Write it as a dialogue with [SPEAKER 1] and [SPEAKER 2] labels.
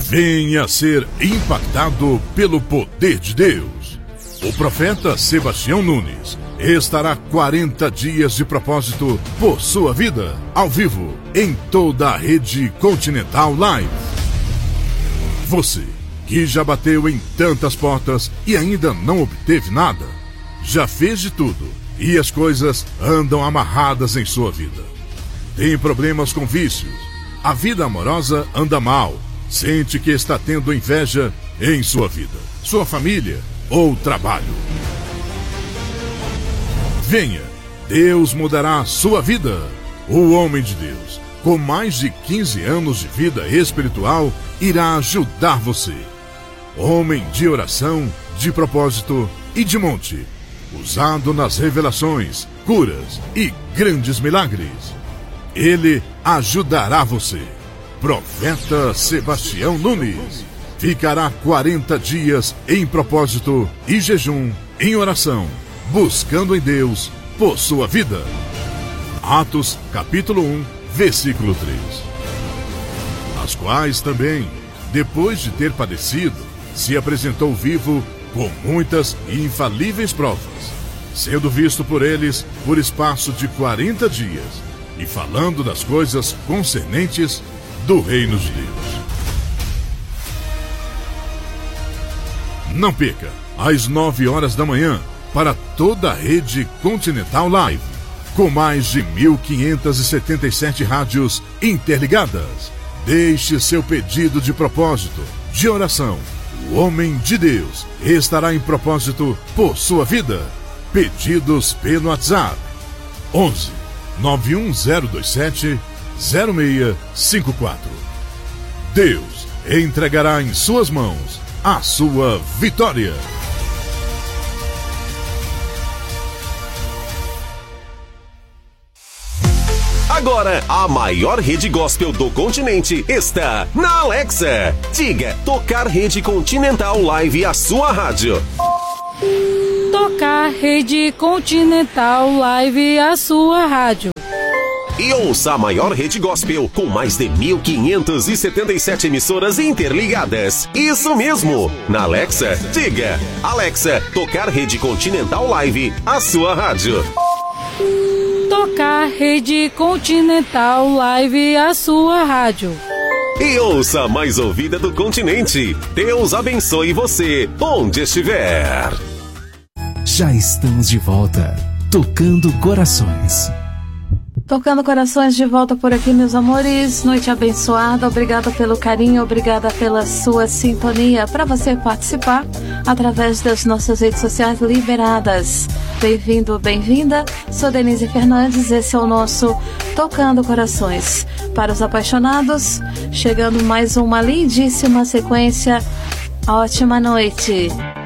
[SPEAKER 1] Venha ser impactado pelo poder de Deus. O profeta Sebastião Nunes estará 40 dias de propósito por sua vida, ao vivo, em toda a rede Continental Live. Você que já bateu em tantas portas e ainda não obteve nada, já fez de tudo e as coisas andam amarradas em sua vida. Tem problemas com vícios, a vida amorosa anda mal, sente que está tendo inveja em sua vida, sua família ou trabalho. Venha, Deus mudará a sua vida. O homem de Deus, com mais de 15 anos de vida espiritual, irá ajudar você. Homem de oração, de propósito e de monte, usado nas revelações, curas e grandes milagres. Ele ajudará você. Profeta Sebastião Nunes ficará 40 dias em propósito e jejum, em oração, buscando em Deus por sua vida. Atos capítulo 1, versículo 3. As quais também, depois de ter padecido, se apresentou vivo com muitas e infalíveis provas, sendo visto por eles por espaço de 40 dias, e falando das coisas concernentes do reino de Deus. Não perca, às 9 horas da manhã, para toda a rede Continental Live, com mais de 1.577 rádios interligadas. Deixe seu pedido de propósito, de oração. O homem de Deus estará em propósito por sua vida. Pedidos pelo WhatsApp 11 91027 0654. Deus entregará em suas mãos a sua vitória.
[SPEAKER 2] Agora, a maior rede gospel do continente está na Alexa. Diga, tocar rede Continental Live, a sua rádio.
[SPEAKER 3] Tocar rede Continental Live, a sua rádio.
[SPEAKER 2] E ouça a maior rede gospel com mais de 1.577 emissoras interligadas. Isso mesmo! Na Alexa, diga, Alexa, tocar rede Continental Live, a sua rádio.
[SPEAKER 3] Tocar rede Continental Live, a sua rádio.
[SPEAKER 2] E ouça a mais ouvida do continente. Deus abençoe você, onde estiver.
[SPEAKER 4] Já estamos de volta, tocando corações.
[SPEAKER 5] Tocando corações de volta por aqui, meus amores. Noite abençoada. Obrigada pelo carinho, obrigada pela sua sintonia. Para você participar através das nossas redes sociais liberadas. Bem-vindo, bem-vinda. Sou Denise Fernandes. Esse é o nosso Tocando Corações. Para os apaixonados, chegando mais uma lindíssima sequência. Ótima noite.